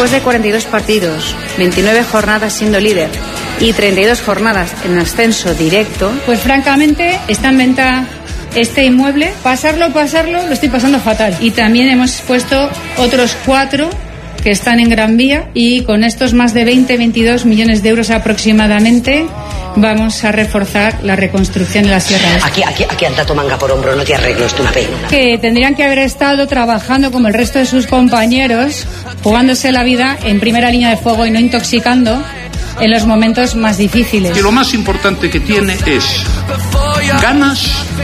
Después de 42 partidos, 29 jornadas siendo líder y 32 jornadas en ascenso directo, pues francamente está en venta este inmueble. Pasarlo, lo estoy pasando fatal. Y también hemos puesto otros 4 que están en Gran Vía, y con estos más de 22 millones de euros aproximadamente vamos a reforzar la reconstrucción de la Sierra Este. Aquí han dado manga por hombro, no te arregles tú una pena. Que tendrían que haber estado trabajando como el resto de sus compañeros, jugándose la vida en primera línea de fuego y no intoxicando en los momentos más difíciles. Que lo más importante que tiene es ganas